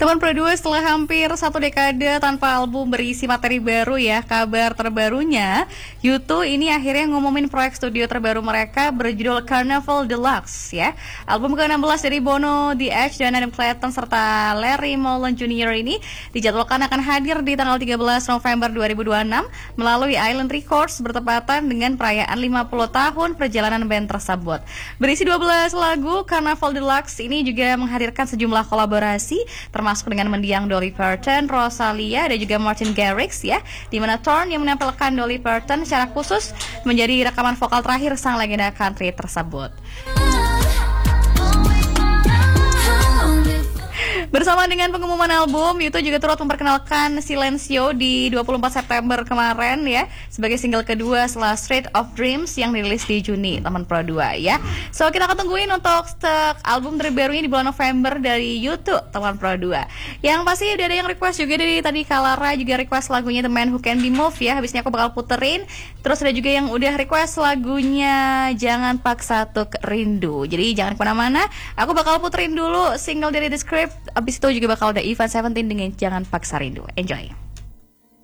Teman Pro 2 setelah hampir 1 dekade tanpa album berisi materi baru ya, kabar terbarunya U2 ini akhirnya ngumumin proyek studio terbaru mereka berjudul Carnival Deluxe ya. Album ke-16 dari Bono, The Edge, dan Adam Clayton serta Larry Mullen Jr. ini dijadwalkan akan hadir di tanggal 13 November 2026 melalui Island Records bertepatan dengan perayaan 50 tahun perjalanan band tersebut. Berisi 12 lagu, Carnival Deluxe ini juga menghadirkan sejumlah kolaborasi termasuk dengan mendiang Dolly Parton, Rosalia, dan juga Martin Garrix ya, di mana Thorn yang menampilkan Dolly Parton secara khusus menjadi rekaman vokal terakhir sang legenda country tersebut. Bersama dengan pengumuman album, U2 juga turut memperkenalkan Silencio di 24 September kemarin ya, sebagai single kedua setelah Street of Dreams yang dirilis di Juni, teman Pro 2 ya. So kita akan tungguin untuk album terbarunya di bulan November dari U2, teman Pro 2. Yang pasti udah ada yang request juga dari tadi Kalara juga request lagunya The Man Who Can Be Moved ya, habisnya aku bakal puterin. Terus ada juga yang udah request lagunya Jangan Paksa Tuk Rindu. Jadi jangan kemana-mana, aku bakal puterin dulu single dari The Script. Abis itu juga bakal ada Ivan 17 dengan Jangan Paksa Rindu. Enjoy.